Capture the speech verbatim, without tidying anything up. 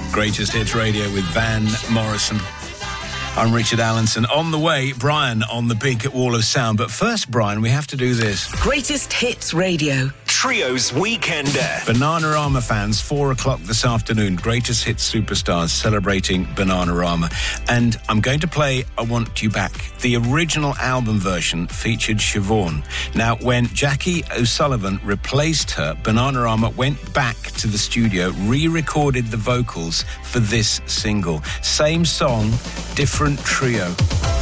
Greatest Hits Radio with Van Morrison. I'm Richard Allenson. On the way, Brian on the big wall of sound. But first, Brian, we have to do this. Greatest Hits Radio. Trio's Weekender. Bananarama fans, four o'clock this afternoon. Greatest Hits superstars celebrating Bananarama. And I'm going to play I Want You Back. The original album version featured Siobhan. Now, when Jackie O'Sullivan replaced her, Bananarama went back to the studio, re-recorded the vocals for this single. Same song, different trio.